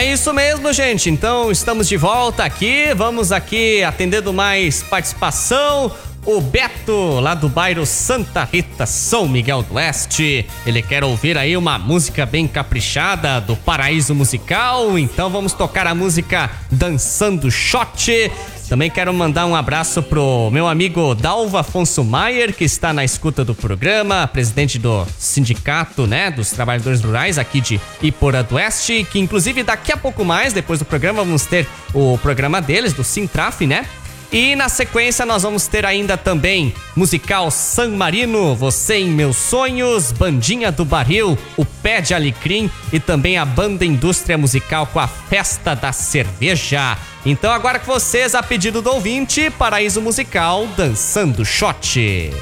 É isso mesmo, gente. Então, estamos de volta aqui. Vamos aqui atendendo mais participação. O Beto, lá do bairro Santa Rita, São Miguel do Oeste. Ele quer ouvir aí uma música bem caprichada do Paraíso Musical. Então vamos tocar a música Dançando Shot. Também quero mandar um abraço pro meu amigo Dalva Afonso Maier, que está na escuta do programa, presidente do sindicato, né, dos trabalhadores rurais aqui de Iporã do Oeste, que inclusive daqui a pouco mais, depois do programa, vamos ter o programa deles, do Sintraf, né? E na sequência nós vamos ter ainda também musical San Marino, Você em Meus Sonhos, Bandinha do Barril, O Pé de Alecrim e também a Banda Indústria Musical com a Festa da Cerveja. Então agora com vocês, a pedido do ouvinte, Paraíso Musical, Dançando Shot.